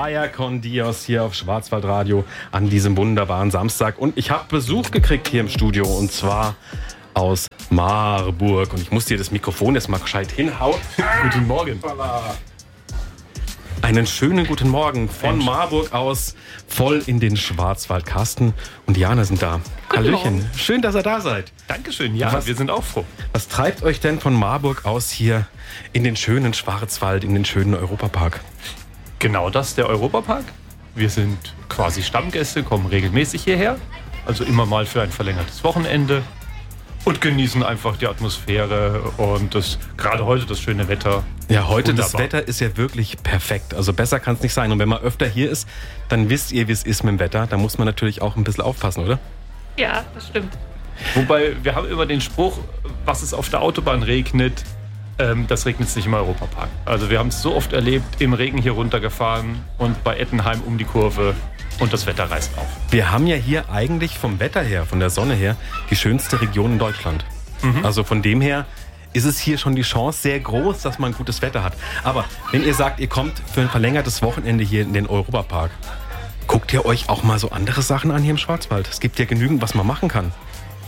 Vaya con Dios hier auf Schwarzwaldradio an diesem wunderbaren Samstag. Und ich habe Besuch gekriegt hier im Studio und zwar aus Marburg. Und ich muss dir das Mikrofon jetzt mal gescheit hinhauen. Guten Morgen. Einen schönen guten Morgen von Marburg aus, voll in den Schwarzwald. Carsten und Jana sind da. Hallöchen, schön, dass ihr da seid. Dankeschön, ja, wir sind auch froh. Was treibt euch denn von Marburg aus hier in den schönen Schwarzwald, in den schönen Europapark? Genau das, der Europapark. Wir sind quasi Stammgäste, kommen regelmäßig hierher, also immer mal für ein verlängertes Wochenende und genießen einfach die Atmosphäre und gerade heute das schöne Wetter. Ja, heute Wunderbar. Das Wetter ist ja wirklich perfekt. Also besser kann es nicht sein. Und wenn man öfter hier ist, dann wisst ihr, wie es ist mit dem Wetter. Da muss man natürlich auch ein bisschen aufpassen, oder? Ja, das stimmt. Wobei, wir haben immer den Spruch, was es auf der Autobahn regnet, das regnet es nicht im Europapark. Also wir haben es so oft erlebt, im Regen hier runtergefahren und bei Ettenheim um die Kurve und das Wetter reißt auf. Wir haben ja hier eigentlich vom Wetter her, von der Sonne her, die schönste Region in Deutschland. Also von dem her ist es hier schon die Chance sehr groß, dass man gutes Wetter hat. Aber wenn ihr sagt, ihr kommt für ein verlängertes Wochenende hier in den Europapark, guckt ihr euch auch mal so andere Sachen an hier im Schwarzwald? Es gibt ja genügend, was man machen kann.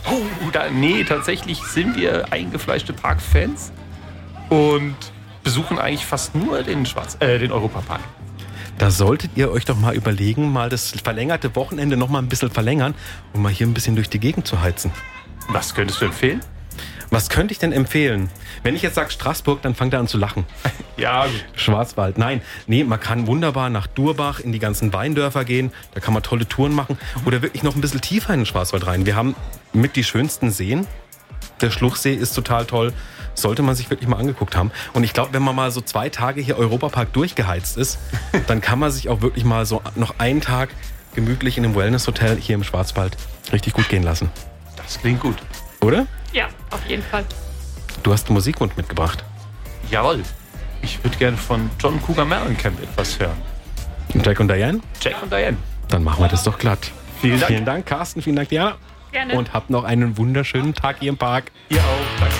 Nee, tatsächlich sind wir eingefleischte Parkfans und besuchen eigentlich fast nur den Europapark. Da solltet ihr euch doch mal überlegen, mal das verlängerte Wochenende noch mal ein bisschen verlängern und mal hier ein bisschen durch die Gegend zu heizen. Was könntest du empfehlen? Was könnte ich denn empfehlen? Wenn ich jetzt sage Straßburg, dann fangt er an zu lachen. Ja, gut. Schwarzwald, nee, man kann wunderbar nach Durbach in die ganzen Weindörfer gehen. Da kann man tolle Touren machen. Oder wirklich noch ein bisschen tiefer in den Schwarzwald rein. Wir haben mit die schönsten Seen. Der Schluchsee ist total toll. Sollte man sich wirklich mal angeguckt haben. Und ich glaube, wenn man mal so 2 Tage hier Europapark durchgeheizt ist, dann kann man sich auch wirklich mal so noch einen Tag gemütlich in einem Wellness-Hotel hier im Schwarzwald richtig gut gehen lassen. Das klingt gut. Oder? Ja, auf jeden Fall. Du hast einen Musikwunsch mitgebracht. Jawohl. Ich würde gerne von John Cougar Mellencamp etwas hören. Jack und Diane? Jack und Diane. Dann machen wir das doch glatt. Vielen Dank. Vielen Dank, Carsten. Vielen Dank, Diana. Gerne. Und habt noch einen wunderschönen Tag hier im Park. Ihr auch. Danke.